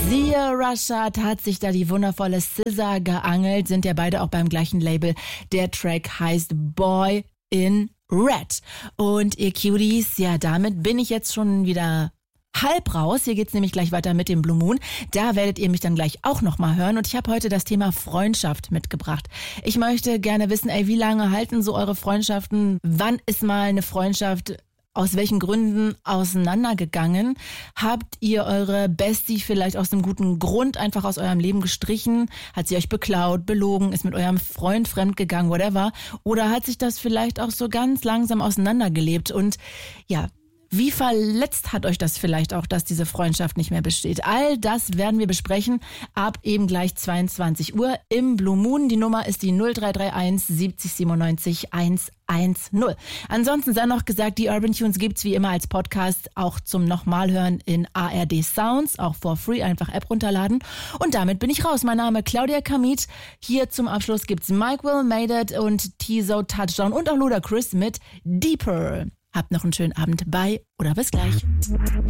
Sia Rashad hat sich da die wundervolle SZA geangelt, sind ja beide auch beim gleichen Label. Der Track heißt Boy in Red. Und ihr Cuties, ja, damit bin ich jetzt schon wieder halb raus. Hier geht's nämlich gleich weiter mit dem Blue Moon. Da werdet ihr mich dann gleich auch nochmal hören. Und ich habe heute das Thema Freundschaft mitgebracht. Ich möchte gerne wissen, wie lange halten so eure Freundschaften? Wann ist mal eine Freundschaft aus welchen Gründen auseinandergegangen? Habt ihr eure Bestie vielleicht aus einem guten Grund einfach aus eurem Leben gestrichen? Hat sie euch beklaut, belogen, ist mit eurem Freund fremdgegangen, whatever? Oder hat sich das vielleicht auch so ganz langsam auseinandergelebt? Und ja, wie verletzt hat euch das vielleicht auch, dass diese Freundschaft nicht mehr besteht? All das werden wir besprechen ab eben gleich 22 Uhr im Blue Moon. Die Nummer ist die 0331 70 97 110. Ansonsten sei noch gesagt, die Urban Tunes gibt's wie immer als Podcast auch zum Nochmalhören in ARD Sounds, auch for free, einfach App runterladen. Und damit bin ich raus. Mein Name Claudia Kamit. Hier zum Abschluss gibt's Mike Will Made It und Tizo Touchdown und auch Ludacris mit Deeper. Habt noch einen schönen Abend. Bye oder bis gleich.